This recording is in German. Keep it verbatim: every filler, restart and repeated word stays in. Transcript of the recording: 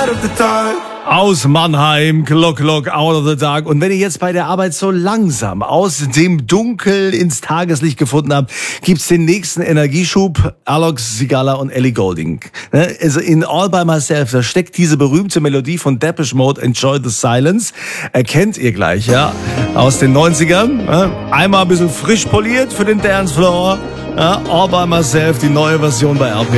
out of the dark. Aus Mannheim, Clock Clock, Out of the Dark. Und wenn ihr jetzt bei der Arbeit so langsam aus dem Dunkel ins Tageslicht gefunden habt, gibt's den nächsten Energieschub. Alok Sigala und Ellie Goulding. Also in All By Myself, da steckt diese berühmte Melodie von Depeche Mode, Enjoy the Silence. Erkennt ihr gleich, ja? Aus den neunzigern. Einmal ein bisschen frisch poliert für den Dancefloor. All By Myself, die neue Version bei R P